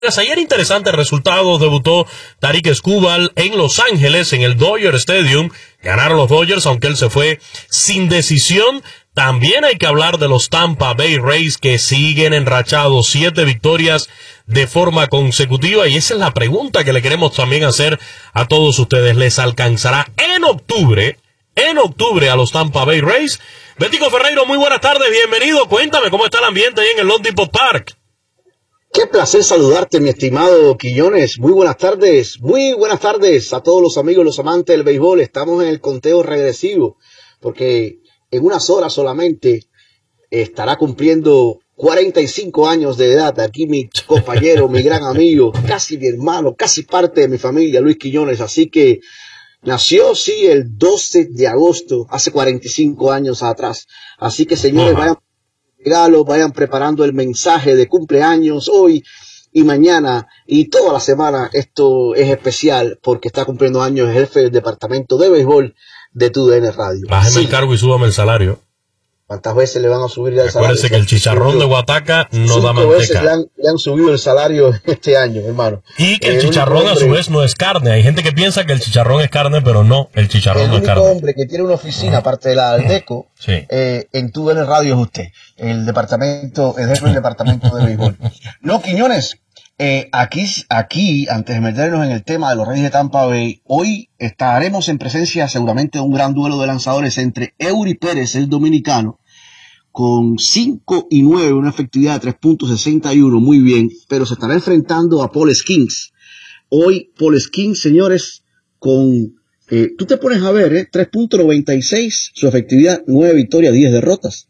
Ayer interesante resultado, debutó Tarik Skubal en Los Ángeles, en el Dodger Stadium. Ganaron los Dodgers, aunque él se fue sin decisión. También hay que hablar de los Tampa Bay Rays, que siguen enrachados, 7 victorias de forma consecutiva. Y esa es la pregunta que le queremos también hacer a todos ustedes. ¿Les alcanzará en octubre a los Tampa Bay Rays? Betico Ferreiro, muy buenas tardes, bienvenido. Cuéntame cómo está el ambiente ahí en el Loan Depot Park. Qué placer saludarte, mi estimado Quiñones. Muy buenas tardes a todos los amigos, los amantes del béisbol. Estamos en el conteo regresivo, porque en unas horas solamente estará cumpliendo 45 años de edad aquí mi compañero, mi gran amigo, casi mi hermano, casi parte de mi familia, Luis Quiñones. Así que nació, sí, el 12 de agosto, hace 45 años atrás. Así que, señores, vayan preparando el mensaje de cumpleaños hoy y mañana y toda la semana. Esto es especial porque está cumpliendo años el jefe del departamento de béisbol de TUDN Radio. Bájeme el cargo y súbame el salario. ¿Cuántas veces le van a subir ya el salario? Acuérdese que el chicharrón de Guataca no da manteca. 5 veces le han subido el salario este año, hermano. Y que el chicharrón a su vez no es carne. Hay gente que piensa que el chicharrón es carne, pero no, el chicharrón no es carne. El único hombre que tiene una oficina, aparte de la Aldeco, sí, en TUDN Radio es usted, el jefe del departamento de béisbol. No, Quiñones, aquí, antes de meternos en el tema de los Reyes de Tampa Bay, hoy estaremos en presencia seguramente de un gran duelo de lanzadores entre Eury Pérez, el dominicano, con 5-9, una efectividad de 3.61, muy bien, pero se estará enfrentando a Paul Skeens. Hoy Paul Skeens, señores, con, tú te pones a ver, 3.96, su efectividad, 9 victorias, 10 derrotas.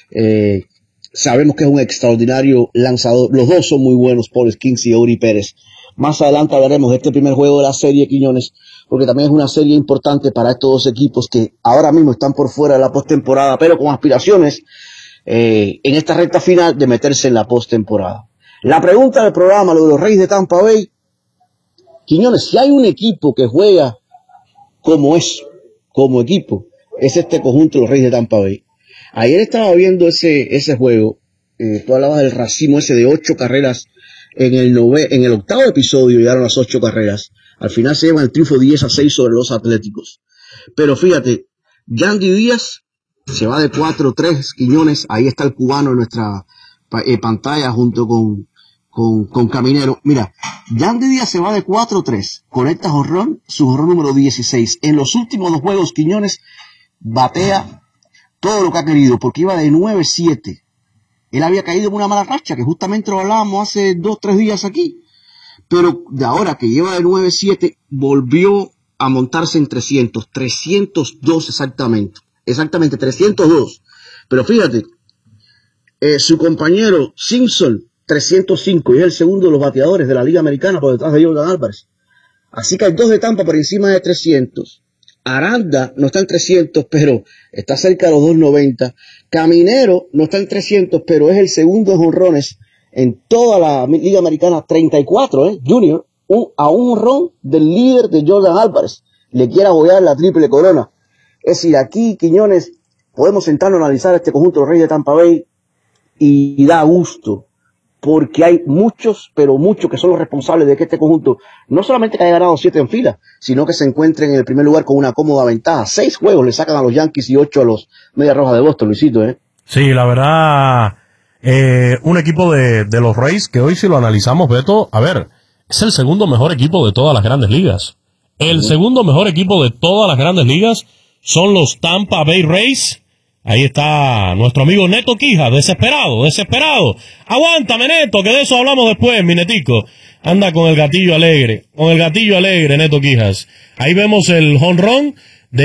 Sabemos que es un extraordinario lanzador, los dos son muy buenos, Paul Skeens y Eury Pérez. Más adelante hablaremos de este primer juego de la serie, Quiñones, porque también es una serie importante para estos dos equipos que ahora mismo están por fuera de la postemporada, pero con aspiraciones en esta recta final de meterse en la postemporada. La pregunta del programa, lo de los Reyes de Tampa Bay, Quiñones, si hay un equipo que juega como equipo, es este conjunto de los Reyes de Tampa Bay. Ayer estaba viendo ese juego, tú hablabas del racimo ese de 8 carreras en el octavo episodio, llegaron las 8 carreras. Al final se llevan el triunfo 10-6 sobre los Atléticos. Pero fíjate, Yandy Díaz se va de 4-3, Quiñones. Ahí está el cubano en nuestra pantalla junto con Caminero. Mira, Yandy Díaz se va de 4-3, conecta jonrón, su jonrón número 16. En los últimos 2 juegos, Quiñones batea todo lo que ha querido, porque iba de 9-7. Él había caído en una mala racha, que justamente lo hablábamos hace 2-3 días aquí. Pero de ahora que lleva de 9-7, volvió a montarse en 302 exactamente 302. Pero fíjate, su compañero Simpson, 305, y es el segundo de los bateadores de la Liga Americana por detrás de Jordan Álvarez. Así que hay 2 de Tampa por encima de 300. Aranda no está en 300, pero está cerca de los 290. Caminero no está en 300, pero es el segundo de jonrones en toda la Liga Americana, 34, Junior, a un jonrón del líder de Jordan Álvarez. Le quiere apoyar la triple corona. Es decir, aquí, Quiñones, podemos sentarnos a analizar este conjunto de los Reyes de Tampa Bay y da gusto, porque hay muchos, pero muchos que son los responsables de que este conjunto no solamente que haya ganado 7 en fila, sino que se encuentre en el primer lugar con una cómoda ventaja. 6 juegos le sacan a los Yankees y 8 a los Medias Rojas de Boston, Luisito, Sí, la verdad, un equipo de los Rays que hoy si lo analizamos, Beto, a ver, es el segundo mejor equipo de todas las grandes ligas. El segundo mejor equipo de todas las grandes ligas son los Tampa Bay Rays. Ahí está nuestro amigo Neto Quijas, desesperado. Aguántame, Neto, que de eso hablamos después, mi netico. Anda con el gatillo alegre, Neto Quijas. Ahí vemos el jonrón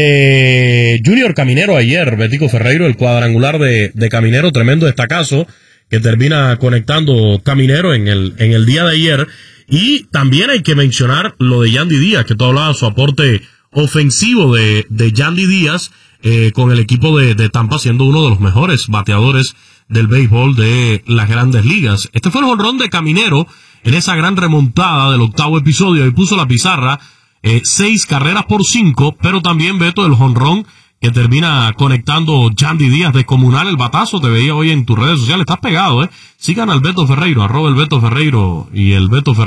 de Junior Caminero ayer, Betico Ferreiro, el cuadrangular de Caminero, tremendo destacazo que termina conectando Caminero en el día de ayer. Y también hay que mencionar lo de Yandy Díaz, que tú hablabas, su aporte ofensivo de Yandy Díaz, con el equipo de Tampa siendo uno de los mejores bateadores del béisbol de las grandes ligas. Este fue el jonrón de Caminero en esa gran remontada del octavo episodio. Ahí puso la pizarra 6 carreras por 5, pero también, Beto, el jonrón que termina conectando Yandy Díaz descomunal el batazo. Te veía hoy en tus redes sociales. Estás pegado, ¿eh? Sigan al Beto Ferreiro, @el Beto Ferreiro y el Beto Ferreiro.